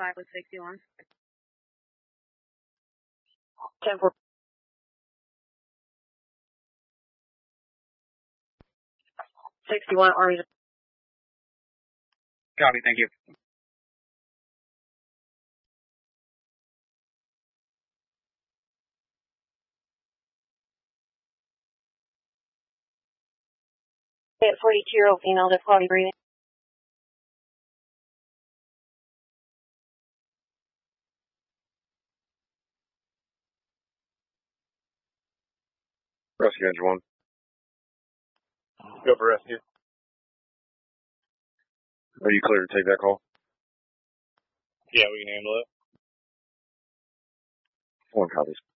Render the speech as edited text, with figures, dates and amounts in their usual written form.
5 with 61. 10-4. 61, Army. Copy, thank you. At 42-year-old female, difficulty breathing. Rescue engine 1. Go for rescue. Are you clear to take that call? Yeah, we can handle it. 1 copies.